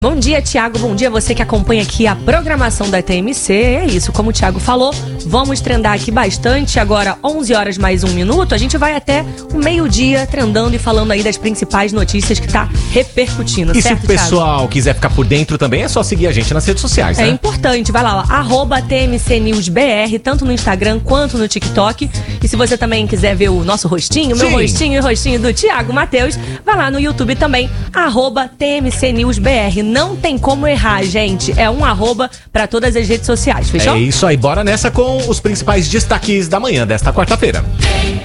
Bom dia, Thiago. Bom dia, você que acompanha aqui a programação da TMC. É isso, como o Thiago falou, vamos trendar aqui bastante. Agora, 11 horas mais 1 minuto. A gente vai até o meio-dia trendando e falando aí das principais notícias que tá repercutindo, e certo, se o pessoal Thiago? quiser ficar por dentro também, é só seguir a gente nas redes sociais, né? É importante, vai lá, ó, @TMCNewsBR, tanto no Instagram quanto no TikTok. E se você também quiser ver o nosso rostinho, meu rostinho e o rostinho do Thiago Matheus, vai lá no YouTube também, @TMCNewsBR. Não tem como errar, gente. É um arroba pra todas as redes sociais, fechou? É isso aí, bora nessa com os principais destaques da manhã desta quarta-feira.